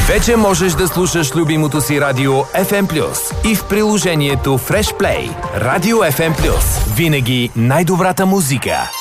Вече можеш да слушаш любимото си радио FM+, и в приложението Fresh Play. Радио FM+. Винаги най-добрата музика.